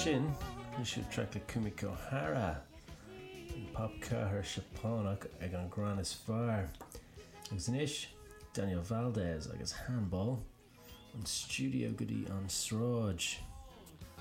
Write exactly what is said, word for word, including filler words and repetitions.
sin is siú tre le Kumiko Hara pop cáthair Sepánach ag an Gran is Fearr. Agus inis Daniel Valdez agus Handball an studio goodie an Sráid.